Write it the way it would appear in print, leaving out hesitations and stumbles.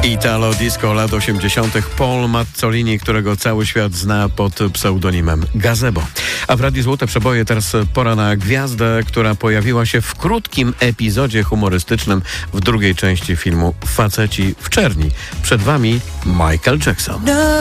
Italo disco lat 80. Paul Mazzolini, którego cały świat zna pod pseudonimem Gazebo. A w Radiu Złote Przeboje teraz pora na gwiazdę, która pojawiła się w krótkim epizodzie humorystycznym w drugiej części filmu Faceci w czerni. Przed wami Michael Jackson.